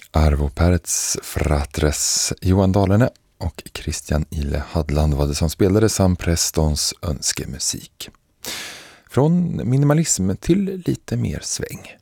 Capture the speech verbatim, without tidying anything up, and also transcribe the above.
Arvo Pärts fratres Johan Dahlene och Christian Ille Hadland var det som spelade Sam Prestons önskemusik. Från minimalism till lite mer sväng.